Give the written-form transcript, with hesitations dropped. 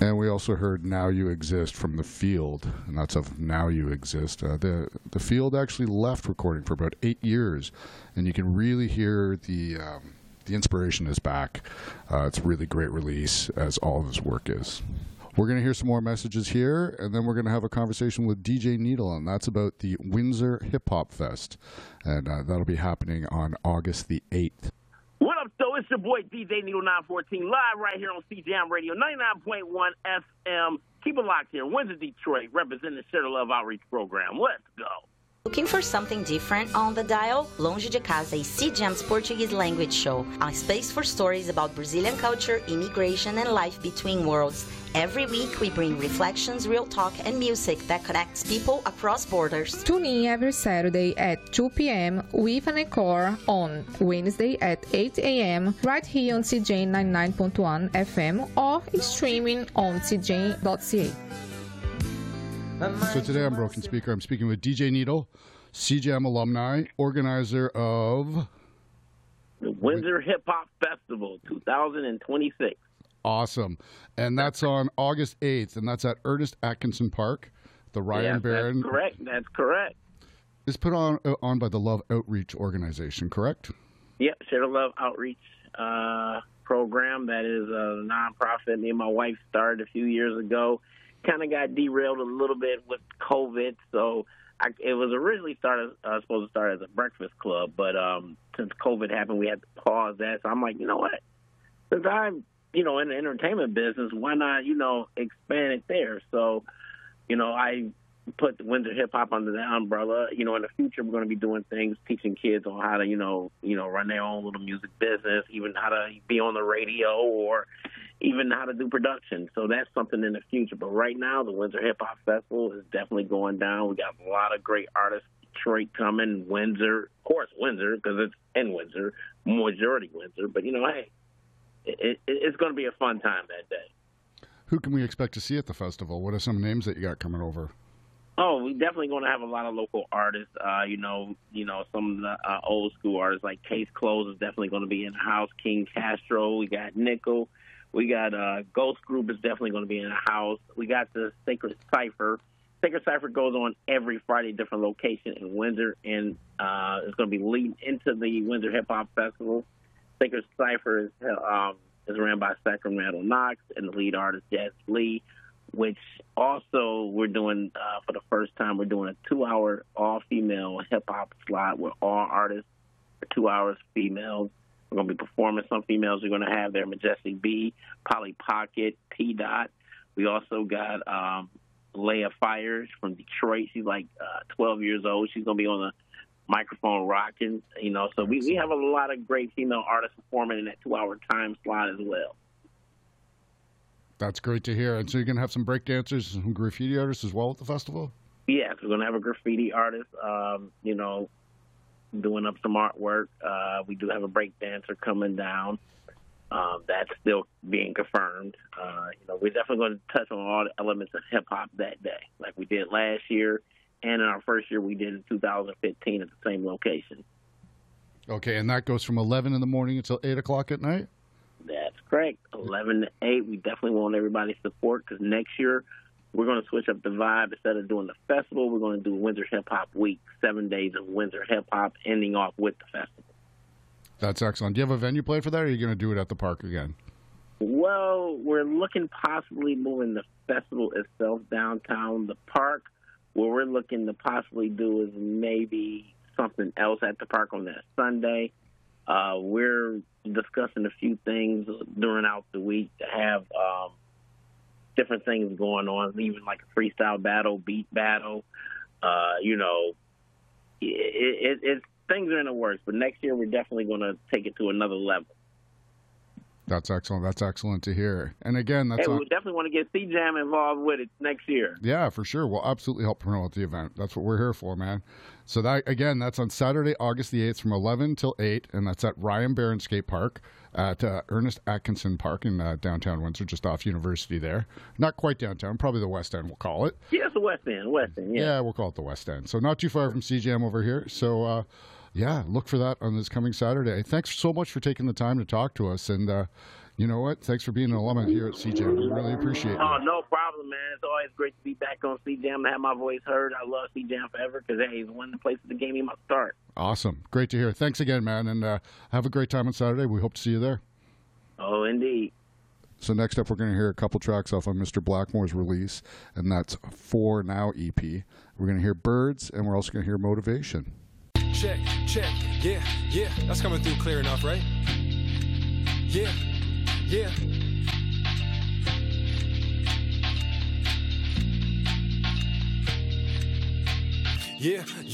And we also heard Now You Exist from The Field, and that's of Now You Exist. The Field actually left recording for about 8 years, and you can really hear the inspiration is back. It's a really great release, as all of his work is. We're going to hear some more messages here, and then we're going to have a conversation with DJ Needle, and that's about the Windsor Hip Hop Fest, and that'll be happening on August the 8th. What up, though? It's your boy DJ Needle 914, live right here on CJAM Radio 99.1 FM. Keep it locked here, Windsor, Detroit, representing the Share the Love Outreach Program. Let's go. Looking for something different on the dial? Longe de Casa is CJAM's Portuguese language show, a space for stories about Brazilian culture, immigration, and life between worlds. Every week, we bring reflections, real talk, and music that connects people across borders. Tune in every Saturday at 2 p.m. with an encore on Wednesday at 8 a.m. right here on CJ 99.1 FM or streaming on cj.ca. So today on Broken Speaker, I'm speaking with DJ Needle, CJAM alumni, organizer of the Windsor Hip Hop Festival 2026. Awesome. And that's on August 8th, and that's at Ernest Atkinson Park, the Ryan Barron. That's correct. That's correct. It's put on by the Love Outreach Organization, correct? Yep, Share the Love Outreach program. That is a nonprofit me and my wife started a few years ago. Kind of got derailed a little bit with COVID, so it was originally supposed to start as a breakfast club, but since COVID happened, we had to pause that. So I'm like, you know what? Since I'm in the entertainment business, why not expand it there? So I put the Windsor Hip Hop under that umbrella. In the future, we're going to be doing things, teaching kids on how to run their own little music business, even how to be on the radio or even how to do production. So that's something in the future. But right now, the Windsor Hip Hop Festival is definitely going down. We got a lot of great artists. Detroit coming, Windsor, of course, Windsor, because it's in Windsor, majority Windsor. But, hey, it's going to be a fun time that day. Who can we expect to see at the festival? What are some names that you got coming over? Oh, we're definitely going to have a lot of local artists. Some of the old school artists like Case Close is definitely going to be in the house. King Castro, we got Nickel. We got Ghost Group is definitely going to be in the house. We got the Sacred Cypher. Sacred Cypher goes on every Friday, different location in Windsor, and it's going to be leading into the Windsor Hip Hop Festival. Sacred Cypher is ran by Sacramento Knox, and the lead artist Jazz Lee, which also we're doing for the first time. We're doing a 2-hour all-female hip-hop slot where all artists are 2 hours females. We're going to be performing. Some females we're going to have there, Majestic B, Polly Pocket, P-Dot. We also got Leia Fires from Detroit. She's like 12 years old. She's going to be on the microphone rocking, So we have a lot of great female artists performing in that 2-hour time slot as well. That's great to hear. And so you're going to have some break dancers and some graffiti artists as well at the festival? Yes, we're going to have a graffiti artist, doing up some artwork. We do have a break dancer coming down. That's still being confirmed. We're definitely going to touch on all the elements of hip-hop that day, like we did last year, and in our first year we did in 2015 at the same location. Okay, and that goes from 11 in the morning until 8 o'clock at night? That's correct. 11 to 8. We definitely want everybody's support because next year we're going to switch up the vibe. Instead of doing the festival, we're going to do Windsor Hip Hop Week, 7 days of Windsor Hip Hop, ending off with the festival. That's excellent. Do you have a venue planned for that, or are you going to do it at the park again? Well, we're looking possibly moving the festival itself downtown. The park, what we're looking to possibly do is maybe something else at the park on that Sunday. We're discussing a few things during the week to have different things going on, even like a freestyle battle, beat battle. It's things are in the works, but next year we're definitely going to take it to another level. That's excellent. That's excellent to hear. And again, we definitely want to get CJAM involved with it next year. Yeah, for sure. We'll absolutely help promote the event. That's what we're here for, man. So that's on Saturday, August the 8th from 11 till 8, and that's at Ryan Barron Skate Park at Ernest Atkinson Park in downtown Windsor, just off University there. Not quite downtown, probably the West End, we'll call it. Yeah, it's the West End, yeah. Yeah, we'll call it the West End. So not too far from CJAM over here. So, look for that on this coming Saturday. Thanks so much for taking the time to talk to us. And, You know what? Thanks for being an alumni here at CJAM. We really appreciate it. Oh, no problem, man. It's always great to be back on CJAM and have my voice heard. I love CJAM forever because, hey, it's one of the places that gave me my start. Awesome. Great to hear. Thanks again, man, and have a great time on Saturday. We hope to see you there. Oh, indeed. So next up, we're going to hear a couple tracks off on Mr. Blackmore's release, and that's For Now EP. We're going to hear Birds, and we're also going to hear Motivation. Check, check, yeah, that's coming through clear enough, right? Yeah. Yeah,